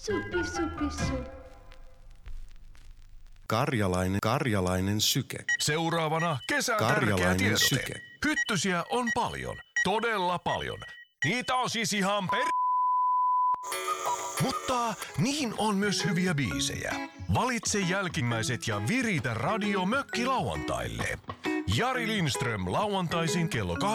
Supi, supi, su. Karjalainen syke. Seuraavana kesän tärkeä Karjalainen tiedote. syke. Hyttysiä on paljon, todella paljon. Niitä on siis ihan Mutta niihin on myös hyviä biisejä. Valitse jälkimmäiset ja viritä radio Mökki lauantaille. Jari Lindström lauantaisin kello 20-23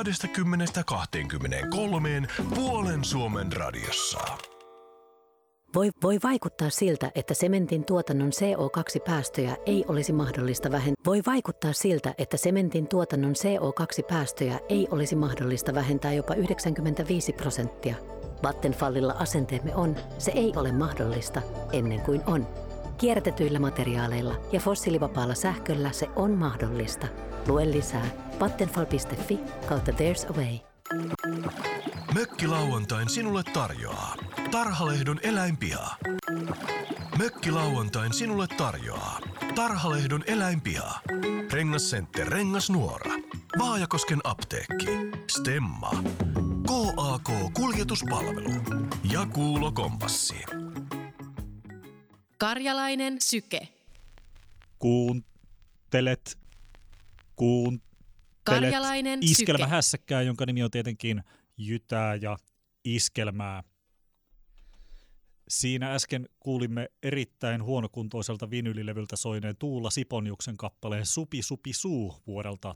puolen Suomen radiossa. Voi vaikuttaa siltä, että sementin tuotannon CO2-päästöjä ei olisi mahdollista vähentää. Voi vaikuttaa siltä, että sementin tuotannon CO2-päästöjä ei olisi mahdollista vähentää jopa 95%. Vattenfallilla asenteemme on, se ei ole mahdollista ennen kuin on. Kierrätetyillä materiaaleilla ja fossiilivapaalla sähköllä se on mahdollista. Lue lisää vattenfall.fi/there's a way. Mökki lauantain sinulle tarjoaa Tarhalehdon eläinpiha. Mökki lauantain sinulle tarjoaa Tarhalehdon eläinpiha. Rengascenter Rengasnuora. Vaajakosken apteekki. Stemma. KAK Kuljetuspalvelu. Ja Kuulo Kompassi. Karjalainen syke. Kuuntelet Karjalainen iskelmähässäkkää, jonka nimi on tietenkin Jytää ja Iskelmää. Siinä äsken kuulimme erittäin huonokuntoiselta vinylilevyltä soineen Tuula Siponjuksen kappaleen Supi Supi Suu vuodelta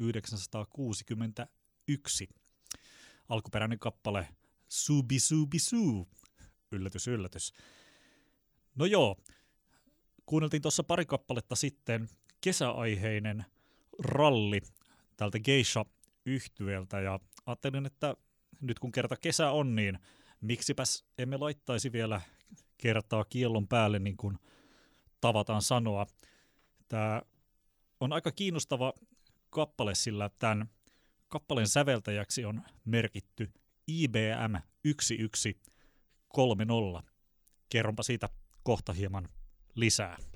1961. Alkuperäinen kappale Subi Subi Suu. Yllätys, yllätys. No joo, kuunneltiin tuossa pari kappaletta sitten kesäaiheinen ralli tältä Geisha-yhtyeeltä ja ajattelin, että nyt kun kerta kesä on, niin miksipäs emme laittaisi vielä kertaa kiellon päälle, niin kuin tavataan sanoa. Tämä on aika kiinnostava kappale, sillä tämän kappaleen säveltäjäksi on merkitty IBM 1130. Kerronpa siitä kohta hieman lisää.